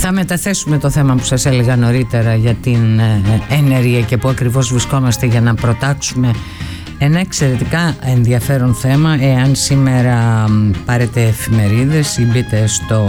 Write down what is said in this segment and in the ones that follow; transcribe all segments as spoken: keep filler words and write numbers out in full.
Θα μεταθέσουμε το θέμα που σας έλεγα νωρίτερα για την ενέργεια και που ακριβώς βρισκόμαστε για να προτάξουμε ένα εξαιρετικά ενδιαφέρον θέμα. Εάν σήμερα πάρετε εφημερίδες ή μπείτε στο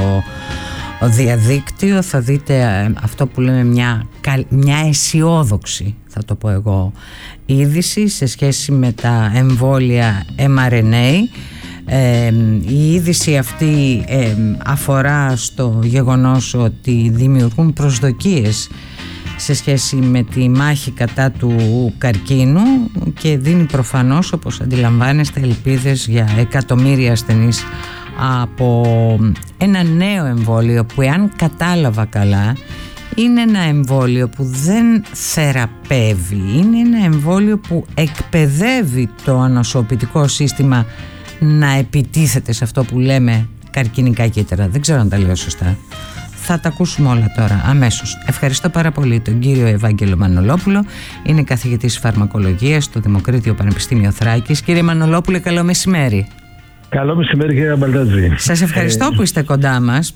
διαδίκτυο, θα δείτε αυτό που λέμε μια, μια αισιόδοξη, θα το πω εγώ, είδηση σε σχέση με τα εμβόλια εμ αρ εν έι. Ε, η είδηση αυτή ε, αφορά στο γεγονός ότι δημιουργούν προσδοκίες σε σχέση με τη μάχη κατά του καρκίνου και δίνει προφανώς, όπως αντιλαμβάνεστε, ελπίδες για εκατομμύρια ασθενείς από ένα νέο εμβόλιο που, εάν κατάλαβα καλά, είναι ένα εμβόλιο που δεν θεραπεύει, είναι ένα εμβόλιο που εκπαιδεύει το ανοσοποιητικό σύστημα να επιτίθεται σε αυτό που λέμε καρκινικά κύτταρα. Δεν ξέρω αν τα λέω σωστά. Θα τα ακούσουμε όλα τώρα αμέσως. Ευχαριστώ πάρα πολύ τον κύριο Ευάγγελο Μανολόπουλο. Είναι καθηγητής φαρμακολογίας στο Δημοκρίτιο Πανεπιστήμιο Θράκης. Κύριε Μανολόπουλε, καλό μεσημέρι. Καλό μεσημέρι, κύριε Μπαλταζή. Σας ευχαριστώ ε... που είστε κοντά μας.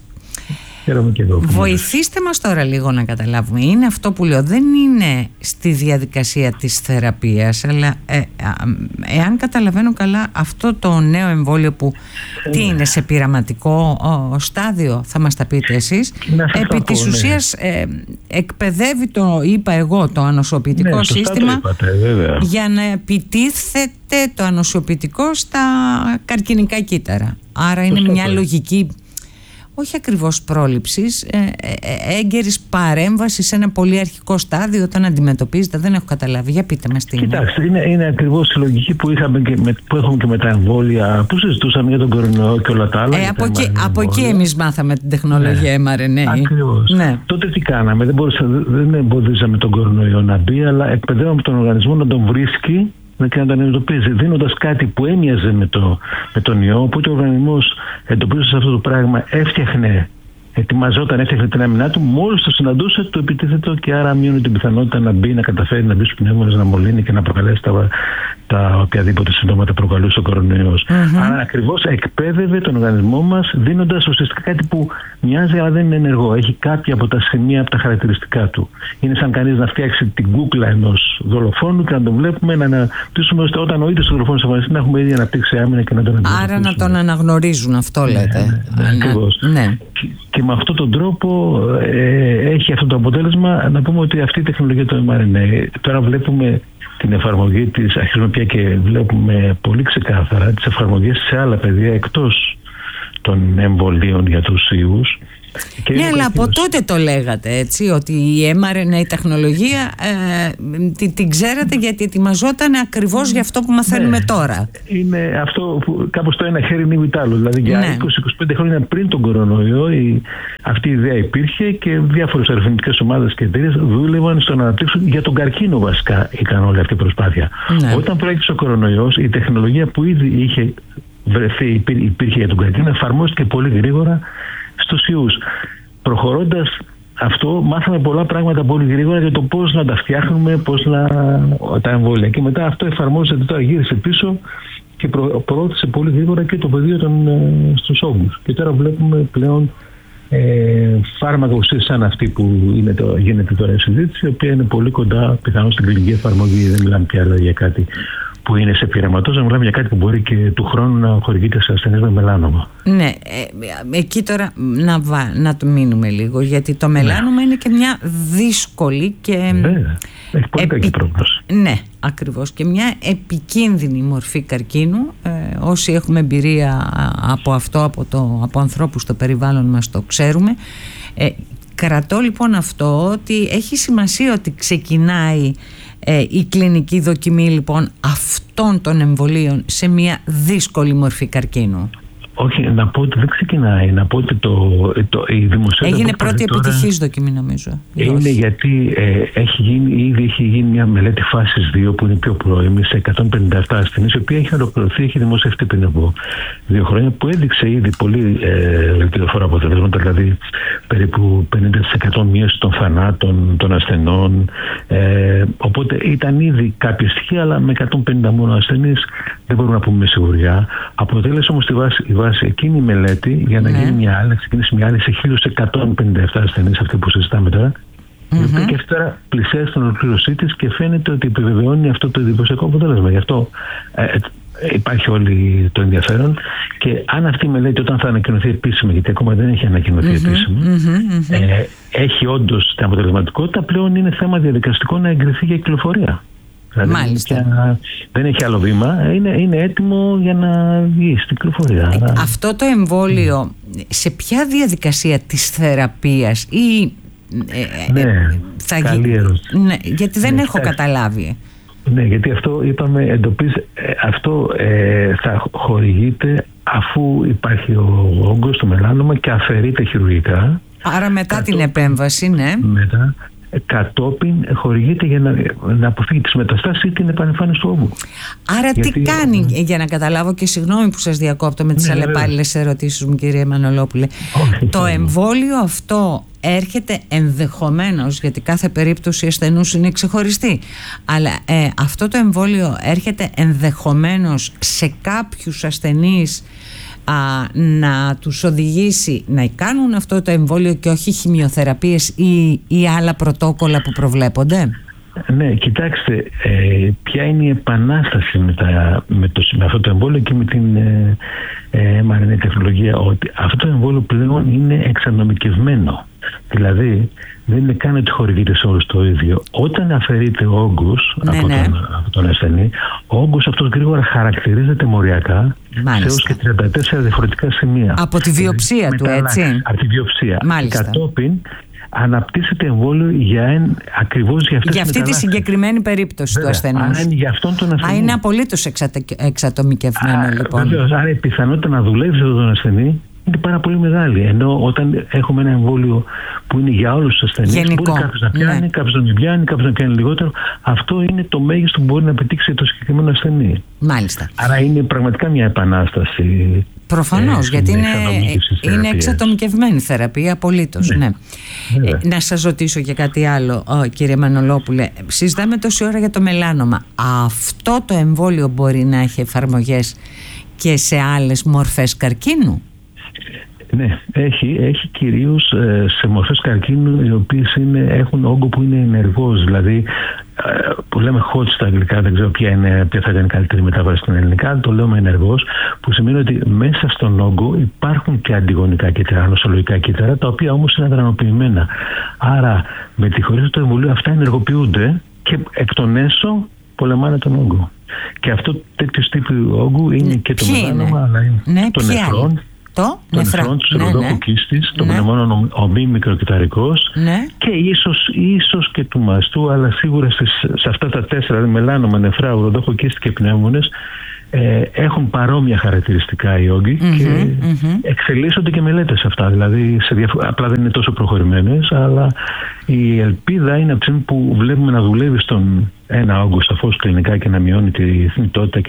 Και εγώ, βοηθήστε μας τώρα λίγο να καταλάβουμε. Είναι αυτό που λέω, δεν είναι στη διαδικασία της θεραπείας, αλλά ε, εάν καταλαβαίνω καλά, αυτό το νέο εμβόλιο που ε, τι είναι, σε πειραματικό ο, στάδιο, θα μας τα πείτε εσείς, επί της πω, ουσίας ναι. ε, εκπαιδεύει το, είπα εγώ, το ανοσοποιητικό ναι, σύστημα είπατε, για να επιτίθεται το ανοσοποιητικό στα καρκινικά κύτταρα. Άρα είναι μια πω. λογική, όχι ακριβώς πρόληψης, ε, ε, έγκαιρης παρέμβασης σε ένα πολύ αρχικό στάδιο όταν αντιμετωπίζετε. Δεν έχω καταλάβει. Για πείτε μας τι είναι. Κοιτάξτε, είναι, είναι ακριβώς η λογική που, είχαμε και με, που έχουμε και με τα εμβόλια που συζητούσαμε για τον κορονοϊό και όλα τα άλλα. Ε, από, εκεί, από εκεί εμείς μάθαμε την τεχνολογία ναι, εμ αρ εν έι. Ακριβώς. Ναι. Τότε τι κάναμε, δεν, μπορούσα, δεν εμποδίζαμε τον κορονοϊό να μπει, αλλά εκπαιδεύαμε τον οργανισμό να τον βρίσκει και να τον αντιμετωπίζει, δίνοντας κάτι που έμοιαζε με, το, με τον ιό. Οπότε ο οργανισμός, εντοπίζοντας αυτό το πράγμα, έφτιαχνε, ετοιμαζόταν, έφτιαχνε την άμυνά του. Μόλις το συναντούσε, το επιτίθετο και άρα μείωνε την πιθανότητα να μπει, να καταφέρει να μπει στους πνεύμονες, να μολύνει και να προκαλέσει τα, τα οποιαδήποτε συμπτώματα προκαλούσε ο κορονοϊός. Mm-hmm. Άρα ακριβώς εκπαίδευε τον οργανισμό μας, δίνοντας ουσιαστικά κάτι που μοιάζει αλλά δεν είναι ενεργό. Έχει κάποια από τα σημεία, από τα χαρακτηριστικά του. Είναι σαν κανείς να φτιάξει την κούκλα ενός δολοφόνου και να τον βλέπουμε να αναπτύσσουμε, ώστε όταν ο ίδιος ο δολοφόνος εμφανιστεί να έχουμε ήδη αναπτύξει άμυνα και να τον αντιμετωπίσουμε. Άρα να τον αναγνωρίζουν, αυτό λέτε. Ναι, ναι, ναι, ακριβώς. Ναι. Και, και με αυτόν τον τρόπο ε, έχει αυτό το αποτέλεσμα. Να πούμε ότι αυτή η τεχνολογία του εμ αρ εν έι, τώρα βλέπουμε την εφαρμογή της, αρχίζουμε πια και βλέπουμε πολύ ξεκάθαρα τις εφαρμογές σε άλλα πεδία εκτός των εμβολίων για τους ιούς. Και ναι, αλλά από τότε το λέγατε, έτσι, ότι η εμ αρ εν έι τεχνολογία ε, την, την ξέρατε γιατί ετοιμαζόταν ακριβώς για αυτό που μαθαίνουμε ναι, τώρα. Είναι αυτό που κάπως το ένα χέρι νύμει τ' άλλο. Δηλαδή για ναι. είκοσι με είκοσι πέντε χρόνια πριν τον κορονοϊό η, αυτή η ιδέα υπήρχε και διάφορες ερευνητικές ομάδες και εταιρείες δούλευαν στο να αναπτύξουν για τον καρκίνο βασικά, έκανε όλη αυτή η προσπάθεια. Ναι. Όταν προέκυψε ο κορονοϊός, η τεχνολογία που ήδη είχε βρεθεί, υπήρχε για τον καρκίνο, εφαρμόστηκε πολύ γρήγορα στους ιούς. Προχωρώντας αυτό, μάθαμε πολλά πράγματα πολύ γρήγορα για το πώς να τα φτιάχνουμε, πώς να τα εμβόλια. Και μετά αυτό εφαρμόζεται, τώρα γύρισε πίσω και προ, προώθησε πολύ γρήγορα και το πεδίο των, ε, στους όγκους. Και τώρα βλέπουμε πλέον ε, φάρμακα ουσίες σαν αυτή που είναι το, γίνεται τώρα η συζήτηση, η οποία είναι πολύ κοντά πιθανώς στην κλινική εφαρμογή. Δεν μιλάμε πια για κάτι που είναι σε πειραματόζωα, μιλάμε για κάτι που μπορεί και του χρόνου να χορηγείται σε ασθενείς με μελάνωμα. Ναι, ε, εκεί τώρα να, βα, να το μείνουμε λίγο, γιατί το μελάνωμα ναι. είναι και μια δύσκολη και ναι, έχει πολύ επι... κακή πρόγνωση. Ναι, ακριβώς, και μια επικίνδυνη μορφή καρκίνου. Ε, όσοι έχουμε εμπειρία από αυτό, από, το, από ανθρώπους στο περιβάλλον μας, το ξέρουμε. Ε, κρατώ λοιπόν αυτό, ότι έχει σημασία ότι ξεκινάει Ε, η κλινική δοκιμή λοιπόν αυτών των εμβολίων σε μια δύσκολη μορφή καρκίνου. Όχι, να πω ότι δεν ξεκινάει. Να πω ότι το, το, η δημοσιότητα έγινε πρώτη επιτυχής δοκιμή, νομίζω. Είναι γιατί ε, έχει γίνει, ήδη έχει γίνει μια μελέτη φάσης δύο που είναι πιο πρώιμη σε εκατόν πενήντα επτά ασθενείς, η οποία έχει ολοκληρωθεί, έχει δημοσιευτεί πριν από δύο χρόνια, που έδειξε ήδη πολύ ελπιδοφόρα ε, αποτελέσματα, δηλαδή περίπου πενήντα τοις εκατό μείωση των θανάτων των ασθενών. Ε, οπότε ήταν ήδη κάποια στοιχεία, αλλά με εκατόν πενήντα μόνο ασθενείς δεν μπορούμε να πούμε με σιγουριά. Αποτέλεσε όμως τη βάση, η βάση βάση εκείνη η μελέτη για να ναι. γίνει μια άλλη, να ξεκινήσει μια άλλη σε χίλιους εκατόν πενήντα επτά ασθενείς, αυτή που συζητάμε τώρα. Mm-hmm. Η οποία και αυτή τώρα πλησιάζει στην ολοκλήρωσή της και φαίνεται ότι επιβεβαιώνει αυτό το εντυπωσιακό αποτέλεσμα. Γι' αυτό ε, υπάρχει όλη το ενδιαφέρον. Και αν αυτή η μελέτη, όταν θα ανακοινωθεί επίσημα, γιατί ακόμα δεν έχει ανακοινωθεί mm-hmm. επίσημα, mm-hmm. Ε, έχει όντως την αποτελεσματικότητα, πλέον είναι θέμα διαδικαστικό να εγκριθεί για κυκλοφορία. Δηλαδή, Μάλιστα. Δεν έχει άλλο βήμα, είναι, είναι έτοιμο για να βγει στην κυκλοφορία. Ε, αυτό το εμβόλιο, mm. σε ποια διαδικασία της θεραπείας ή ε, ναι, ε, θα καλή ερώτηση. Ναι, γιατί δεν ναι, έχω κοιτάξτε. καταλάβει. Ναι, γιατί αυτό είπαμε, εντοπίζει, αυτό ε, θα χορηγείται αφού υπάρχει ο όγκος, το μελάνωμα, και αφαιρείται χειρουργικά. Άρα μετά Κατώ... την επέμβαση, ναι. Μετά, κατόπιν χορηγείται για να, να αποφύγει τις μεταστάσεις ή την επανεμφάνιση του όγκου. Άρα γιατί... τι κάνει, για να καταλάβω, και συγγνώμη που σας διακόπτω με τις ναι, αλλεπάλληλες ερωτήσεις μου, κύριε Μανολόπουλε. Όχι, το όχι. εμβόλιο αυτό έρχεται ενδεχομένως, γιατί κάθε περίπτωση ασθενούς είναι ξεχωριστή, αλλά ε, αυτό το εμβόλιο έρχεται ενδεχομένως σε κάποιους ασθενείς α, να τους οδηγήσει να κάνουν αυτό το εμβόλιο και όχι χημειοθεραπείες ή, ή άλλα πρωτόκολλα που προβλέπονται. Ναι, κοιτάξτε, ε, ποια είναι η επανάσταση με, τα, με, το, με αυτό το εμβόλιο και με την ε, ε, εμ αρ εν έι τεχνολογία, ότι αυτό το εμβόλιο πλέον είναι εξανομικευμένο. Δηλαδή δεν είναι καν ότι χορηγείται σε όλους το ίδιο. Όταν αφαιρείται ο όγκος ναι, από, ναι. τον, από τον ασθενή, ο όγκος αυτός γρήγορα χαρακτηρίζεται μοριακά Μάλιστα. σε έως και τριάντα τέσσερα διαφορετικά σημεία. Από τη βιοψία του, έτσι. Από τη βιοψία. Μάλιστα. Κατόπιν αναπτύσσεται εμβόλιο για εν, ακριβώς για, για αυτή τη συγκεκριμένη περίπτωση Βέβαια, του ασθενούς. Αν είναι για αυτόν τον ασθενή. Α, είναι απολύτως εξατα, εξατομικευμένο Α, λοιπόν. Βεβαίως, άρα η πιθανότητα να δουλεύει σε αυτόν τον ασθενή είναι πάρα πολύ μεγάλη. Ενώ όταν έχουμε ένα εμβόλιο που είναι για όλους τους ασθενείς, Γενικό. μπορεί κάποιος να πιάνει, ναι. κάποιος να μην πιάνει, κάποιος να πιάνει λιγότερο. Αυτό είναι το μέγιστο που μπορεί να πετύξει το συγκεκριμένο ασθενή. Μάλιστα. Άρα είναι πραγματικά μια επανάσταση. Προφανώς, ε, γιατί είναι, είναι εξατομικευμένη θεραπεία, απολύτως. Ναι. Ναι. Ε, να σας ρωτήσω και κάτι άλλο, ο, κύριε Μανολόπουλε. Συζητάμε τόση ώρα για το μελάνωμα. Αυτό το εμβόλιο μπορεί να έχει εφαρμογές και σε άλλες μορφές καρκίνου? Ναι, έχει, έχει κυρίως ε, σε μορφές καρκίνου οι οποίες είναι, έχουν όγκο που είναι ενεργός, δηλαδή ε, που λέμε hot στα αγγλικά, δεν ξέρω ποια, είναι, ποια θα ήταν η καλύτερη μετάφραση στην ελληνικά, το λέμε ενεργός, που σημαίνει ότι μέσα στον όγκο υπάρχουν και αντιγονικά κύτταρα, νοσολογικά κύτταρα, τα οποία όμως είναι αδρανοποιημένα. Άρα με τη χωρίς του εμβολίου αυτά ενεργοποιούνται και εκ των έσω πολεμάνε τον όγκο. Και αυτό τέτοιο τύπου όγκου είναι και το μελάνωμα, αλλά είναι ναι, των νεφρών. Το νεφρών του σεροδόχου ναι, ναι. κίστης, το ναι. πνευμόνιο ομή μικροκυταρικός ναι. και ίσως, ίσως και του μαστού, αλλά σίγουρα στις, σε αυτά τα τέσσερα, μελάνωμα, νεφρά, ουροδόχο κίστη και πνεύμονες, ε, έχουν παρόμοια χαρακτηριστικά οι όγκοι mm-hmm, και mm-hmm. εξελίσσονται και μελέτες αυτά. Δηλαδή σε διαφο- απλά δεν είναι τόσο προχωρημένες, αλλά η ελπίδα είναι από τη στιγμή που βλέπουμε να δουλεύει στον ένα όγκο σαφώς κλινικά και να μειώνει τη θνητότητα